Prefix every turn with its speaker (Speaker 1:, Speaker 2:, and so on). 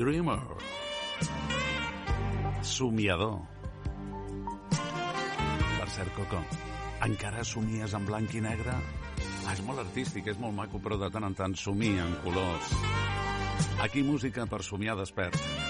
Speaker 1: Dreamer. Somiador. Per cert, Coco, encara somies en blanc i negre? És molt artístic, és molt maco, però de tant en tant somia en colors. Aquí música per somiar despert.